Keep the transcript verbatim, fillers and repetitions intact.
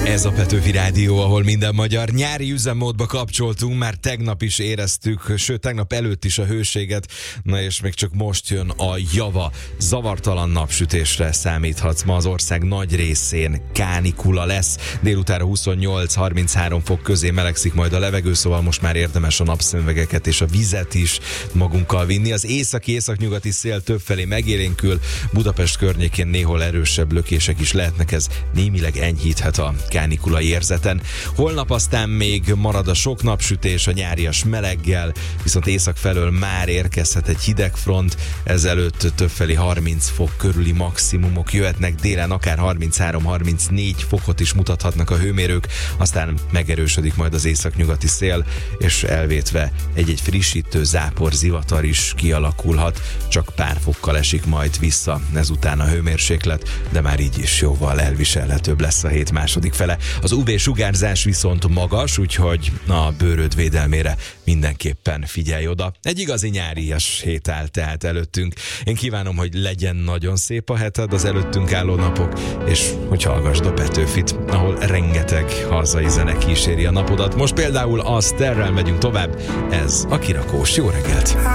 Ez a Petőfi Rádió, ahol minden magyar. Nyári üzemmódba kapcsoltunk, már tegnap is éreztük, sőt tegnap előtt is a hőséget, na és még csak most jön a java. Zavartalan napsütésre számíthatsz, ma az ország nagy részén kánikula lesz. Délutára huszonnyolc-harminchárom fok közé melegszik majd a levegő, szóval most már érdemes a napszemüvegeket és a vizet is magunkkal vinni. Az északi-északnyugati szél többfelé megélénkül, Budapest környékén néhol erősebb lökések is lehetnek, ez némileg enyhíthet a kánikulai érzeten. Holnap aztán még marad a sok napsütés a nyárias meleggel, viszont észak felől már érkezhet egy hidegfront, ezelőtt többfelé harminc fok körüli maximumok jöhetnek, délen akár harminchárom-harmincnégy fokot is mutathatnak a hőmérők, aztán megerősödik majd az északnyugati szél, és elvétve egy-egy frissítő zápor, zivatar is kialakulhat, csak pár fokkal esik majd vissza ezután a hőmérséklet, de már így is jóval elviselhetőbb lesz a hét második fele. Az u vé-sugárzás viszont magas, úgyhogy a bőröd védelmére mindenképpen figyelj oda. Egy igazi nyárias hét áll tehát előttünk. Én kívánom, hogy legyen nagyon szép a heted, az előttünk álló napok, és hogy hallgassd a Petőfit, ahol rengeteg hazai zene kíséri a napodat. Most például a Sterrel megyünk tovább, ez a Kirakós. Jó reggelt!